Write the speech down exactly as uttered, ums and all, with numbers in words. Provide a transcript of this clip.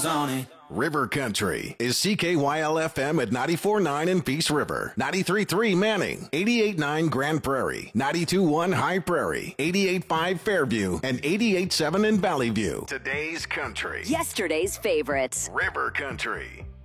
on it. River Country is C K Y L F M at ninety-four point nine in Peace River, ninety-three point three Manning, eighty-eight point nine Grand Prairie, ninety-two point one High Prairie, eighty-eight point five Fairview, and eighty-eight point seven in Valley View. Today's country. Yesterday's favorites. River Country.